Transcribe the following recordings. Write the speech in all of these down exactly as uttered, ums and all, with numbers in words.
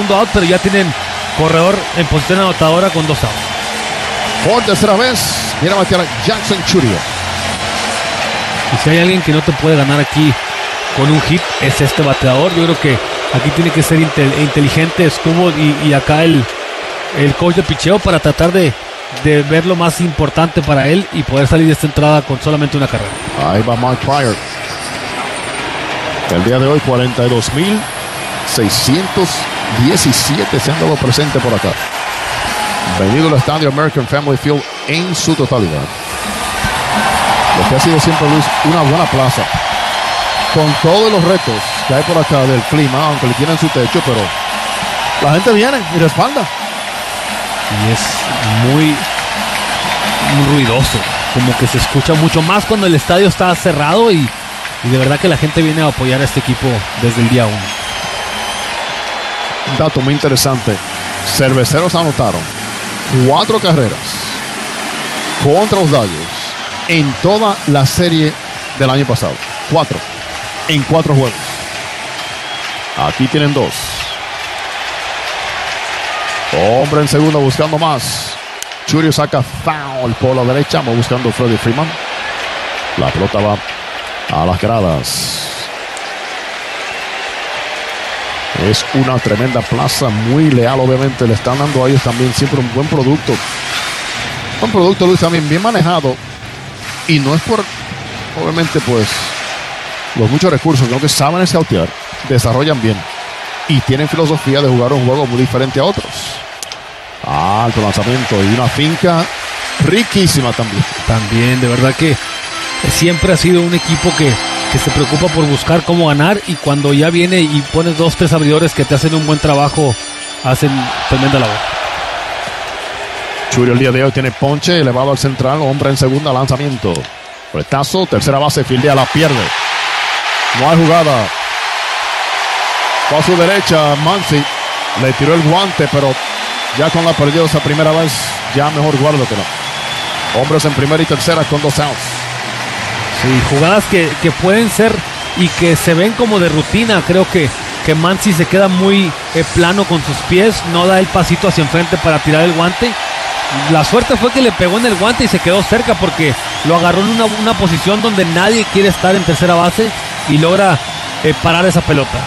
segundo out, pero ya tienen corredor en posición anotadora con dos outs. Por tercera vez, viene a batear Jackson Chourio. Y si hay alguien que no te puede ganar aquí con un hit, es este bateador. Yo creo que aquí tiene que ser inte- inteligente Skubal y, y acá el, el coach de picheo para tratar de, de ver lo más importante para él y poder salir de esta entrada con solamente una carrera. Ahí va Mark Prior. El día de hoy, cuarenta y dos mil seiscientos diecisiete se han dado presente por acá. Venido al estadio American Family Field en su totalidad. Lo que ha sido siempre, Luis, una buena plaza. Con todos los retos que hay por acá del clima, aunque le tienen su techo, pero la gente viene y respalda. Y es muy, muy ruidoso. Como que se escucha mucho más cuando el estadio está cerrado y, y de verdad que la gente viene a apoyar a este equipo desde el día uno. Un dato muy interesante. Cerveceros anotaron cuatro carreras contra los Dodgers en toda la serie del año pasado. Cuatro. En cuatro juegos. Aquí tienen dos. Hombre en segunda buscando más. Chourio saca foul por la derecha. Va buscando Freddie Freeman. La pelota va a las gradas. Es una tremenda plaza, muy leal, obviamente. Le están dando a ellos también siempre un buen producto. Un producto, Luis, también bien manejado. Y no es por, obviamente, pues, los muchos recursos, sino que saben scoutear, desarrollan bien. Y tienen filosofía de jugar un juego muy diferente a otros. Alto lanzamiento y una finca riquísima también. También, de verdad que siempre ha sido un equipo que, que se preocupa por buscar cómo ganar, y cuando ya viene y pones dos, tres abridores que te hacen un buen trabajo, hacen tremenda labor. Chourio el día de hoy tiene ponche, elevado al central, hombre en segunda, lanzamiento. Retazo, tercera base, fildea, la pierde. No hay jugada. Fue a su derecha, Muncy le tiró el guante, pero ya con la perdió esa primera vez, ya mejor guárdatela. Hombres en primera y tercera con dos outs. Sí, jugadas que, que pueden ser y que se ven como de rutina. Creo que, que Muncy se queda muy eh, plano con sus pies, no da el pasito hacia enfrente para tirar el guante. La suerte fue que le pegó en el guante y se quedó cerca, porque lo agarró en una, una posición donde nadie quiere estar en tercera base y logra eh, parar esa pelota.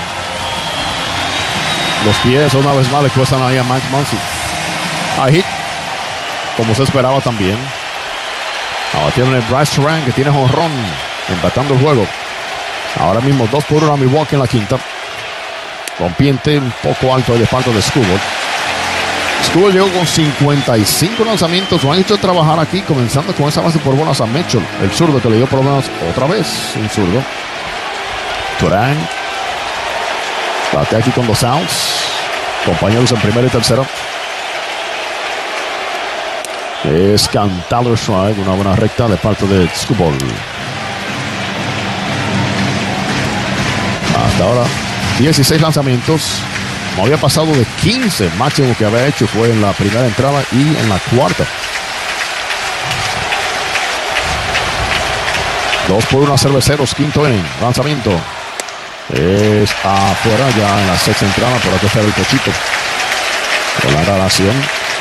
Los pies una vez más le cuestan ahí a Mike Muncy. A hit, como se esperaba también. Ahora tiene el Bryce Terang, que tiene jonrón, empatando el juego. Ahora mismo dos por uno a Milwaukee en la quinta. Rompiente un poco alto de parte de Skubal. Skubal llegó con cincuenta y cinco lanzamientos. Lo han hecho trabajar aquí, comenzando con esa base por bolas a Mitchell, el zurdo, que le dio problemas otra vez. Un zurdo. Terang bate aquí con dos outs. Compañeros en primera y tercera. Es cantado strike, una buena recta de parte de Skubal. Hasta ahora dieciséis lanzamientos. No había pasado de quince. Máximo que había hecho fue en la primera entrada y en la cuarta. Dos por una, Cerveceros, quinto inning. Lanzamiento es afuera ya en la sexta entrada. Por aquí está el Pochito con la relación.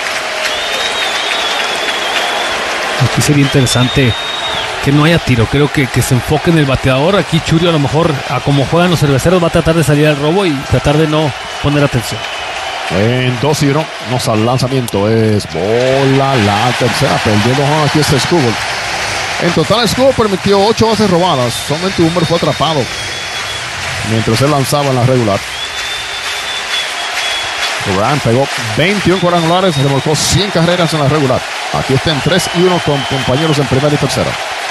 Aquí sería interesante que no haya tiro. Creo que, que se enfoque en el bateador. Aquí Chourio, a lo mejor, a como juegan los Cerveceros, va a tratar de salir al robo y tratar de no poner atención. En dos y uno, no sale el lanzamiento. Es bola la tercera. Perdiendo aquí este Skubal. En total, Skubal permitió ocho bases robadas. Solamente Humber fue atrapado mientras él lanzaba en la regular. Duran pegó veintiún cuadrangulares, remolcó cien carreras en la regular. Aquí está en tres y uno con compañeros en primera y tercera.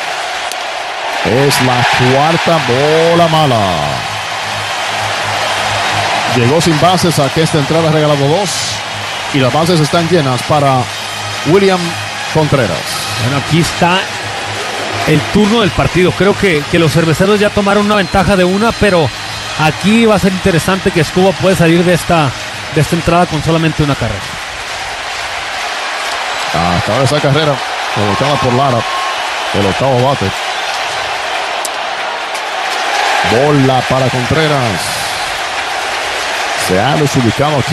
Es la cuarta bola mala. Llegó sin bases a que esta entrada ha regalado dos. Y las bases están llenas para William Contreras. Bueno, aquí está el turno del partido. Creo que, que los Cerveceros ya tomaron una ventaja de una, pero aquí va a ser interesante que Skubal puede salir de esta, de esta entrada con solamente una carrera. Hasta ahora esa carrera colocada por Lara, el octavo bate. Bola para Contreras. Se ha desubicado aquí.